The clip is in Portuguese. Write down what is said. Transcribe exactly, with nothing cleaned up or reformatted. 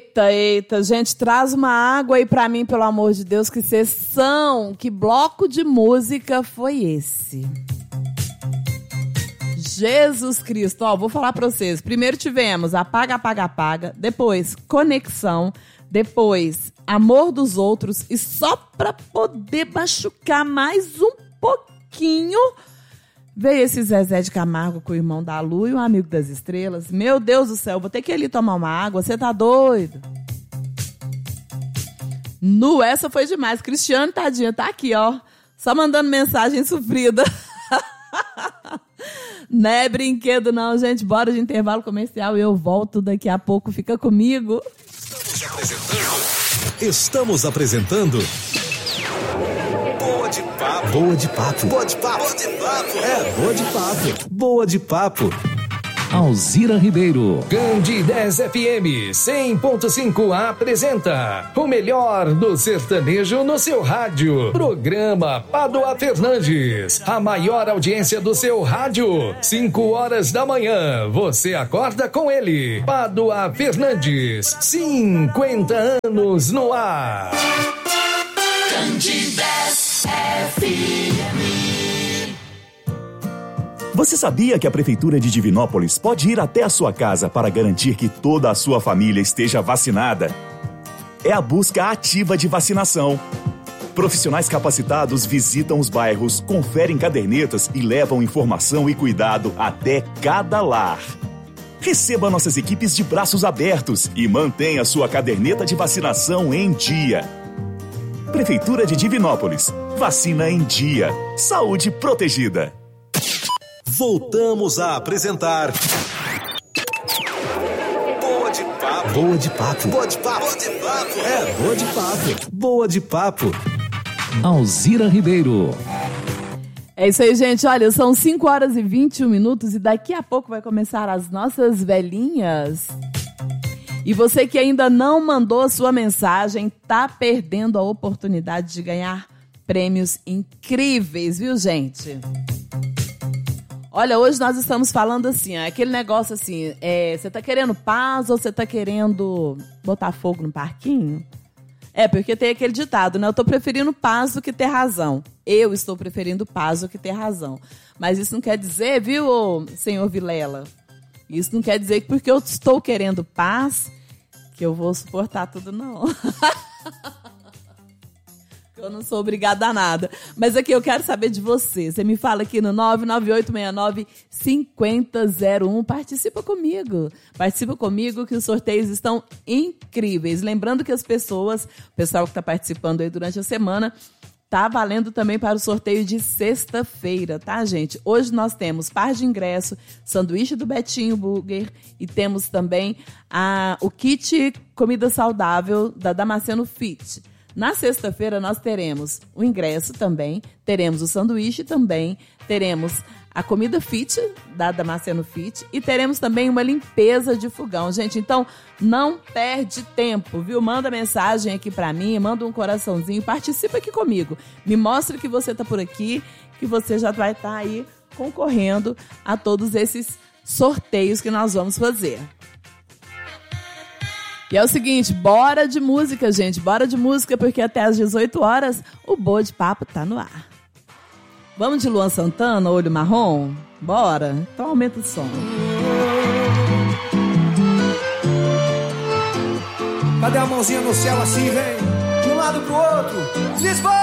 Eita, eita, gente, traz uma água aí pra mim, pelo amor de Deus, que sessão, que bloco de música foi esse? Jesus Cristo, ó, vou falar pra vocês. Primeiro tivemos Apaga, Apaga, Apaga, depois Conexão, depois Amor dos Outros, e só pra poder machucar mais um pouquinho, veio esse Zezé de Camargo com o Irmão da Lua e o Amigo das Estrelas. Meu Deus do céu, vou ter que ir ali tomar uma água, você tá doido? Nu, essa foi demais. Cristiano, tadinha, tá aqui, ó, só mandando mensagem sofrida. Não é brinquedo não, gente. Bora de intervalo comercial e eu volto daqui a pouco. Fica comigo. Estamos apresentando Boa de Papo. Boa de Papo. Boa de Papo. Boa de Papo. É, Boa de Papo. Boa de Papo. Alzira Ribeiro. Candidez F M cem ponto cinco apresenta o melhor do sertanejo no seu rádio. Programa Pádua Fernandes, a maior audiência do seu rádio. cinco horas da manhã, você acorda com ele. Pádua Fernandes, cinquenta anos no ar. Candidez F M. Você sabia que a Prefeitura de Divinópolis pode ir até a sua casa para garantir que toda a sua família esteja vacinada? É a busca ativa de vacinação. Profissionais capacitados visitam os bairros, conferem cadernetas e levam informação e cuidado até cada lar. Receba nossas equipes de braços abertos e mantenha sua caderneta de vacinação em dia. Prefeitura de Divinópolis. Vacina em dia. Saúde protegida. Voltamos a apresentar Boa de Papo. Boa de Papo. Boa de Papo. Boa de Papo. É, Boa de Papo. Boa de Papo. Alzira Ribeiro. É isso aí, gente. Olha, são cinco horas e vinte e um minutos e daqui a pouco vai começar as nossas velhinhas. E você que ainda não mandou a sua mensagem, tá perdendo a oportunidade de ganhar prêmios incríveis, viu, gente? Olha, hoje nós estamos falando assim, ó, aquele negócio assim, é, você tá querendo paz ou você tá querendo botar fogo no parquinho? É, porque tem aquele ditado, né? Eu tô preferindo paz do que ter razão. Eu estou preferindo paz do que ter razão. Mas isso não quer dizer, viu, senhor Vilela? Isso não quer dizer que porque eu estou querendo paz, que eu vou suportar tudo, não. Eu não sou obrigada a nada. Mas aqui eu quero saber de você. Você me fala aqui no nove nove oito seis nove cinco zero zero um. Participa comigo. Participa comigo que os sorteios estão incríveis. Lembrando que as pessoas, o pessoal que está participando aí durante a semana, tá valendo também para o sorteio de sexta-feira, tá, gente? Hoje nós temos par de ingresso, sanduíche do Betinho Burger e temos também a, o kit comida saudável da Damasceno Fit. Na sexta-feira nós teremos o ingresso também, teremos o sanduíche também, teremos a comida fit da Damasceno Fit e teremos também uma limpeza de fogão. Gente, então não perde tempo, viu? Manda mensagem aqui pra mim, manda um coraçãozinho, participa aqui comigo. Me mostra que você tá por aqui, que você já vai estar aí concorrendo a todos esses sorteios que nós vamos fazer. E é o seguinte, bora de música, gente. Bora de música, porque até às dezoito horas o Boa de Papo tá no ar. Vamos de Luan Santana, Olho Marrom? Bora? Então aumenta o som. Cadê a mãozinha no céu assim, vem? De um lado pro outro. Lisboa!